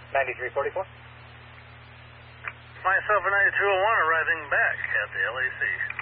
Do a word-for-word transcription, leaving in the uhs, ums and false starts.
ninety-three forty-four. Myself and ninety-two oh one arriving back at the L A C.